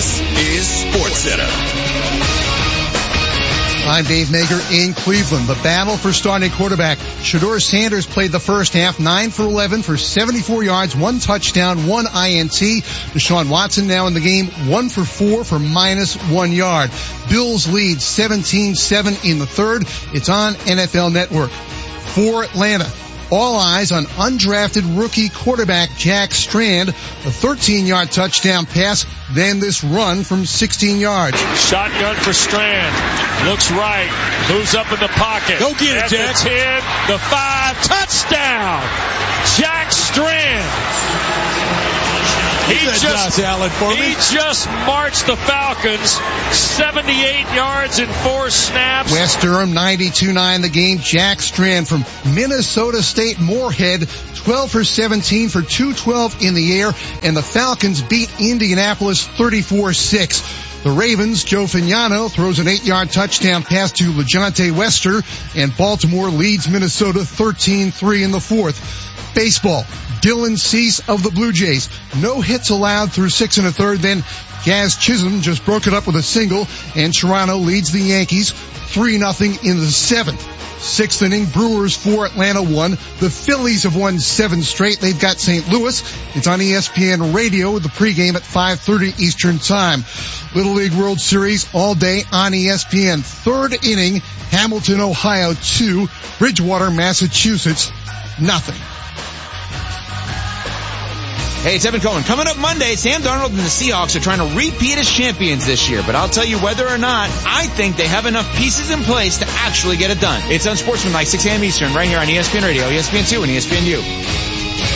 This is SportsCenter. I'm Dave Mager in Cleveland. The battle for starting quarterback. Shedeur Sanders played the first half, 9 for 11 for 74 yards, 1 touchdown, 1 INT. Deshaun Watson now in the game, 1 for 4 for -1 yard. Bills lead 17-7 in the third. It's on NFL Network. For Atlanta, all eyes on undrafted rookie quarterback Jack Strand. A 13-yard touchdown pass, then this run from 16 yards. Shotgun for Strand. Looks right. Moves up in the pocket. Go get it, Jack. The 10, the 5. Touchdown! Jack Strand. He just marched the Falcons 78 yards in 4 snaps. West Durham 92-9 the game. Jack Strand from Minnesota State Moorhead, 12 for 17 for 212 in the air, and the Falcons beat Indianapolis 34-6. The Ravens, Joe Fagnano throws an 8-yard touchdown pass to LeJontay Wester, and Baltimore leads Minnesota 13-3 in the fourth. Baseball, Dylan Cease of the Blue Jays. No hits allowed through 6 1/3. Then Gaz Chisholm just broke it up with a single, and Toronto leads the Yankees 3-0 in the 7th. 6th inning, Brewers 4, Atlanta 1. The Phillies have won 7 straight. They've got St. Louis. It's on ESPN Radio with the pregame at 5:30 Eastern Time. Little League World Series all day on ESPN. 3rd inning, Hamilton, Ohio 2, Bridgewater, Massachusetts 0. Hey, it's Evan Cohen. Coming up Monday, Sam Darnold and the Seahawks are trying to repeat as champions this year. But I'll tell you whether or not, I think they have enough pieces in place to actually get it done. It's on Sportsman like 6 a.m. Eastern right here on ESPN Radio, ESPN2, and ESPNU.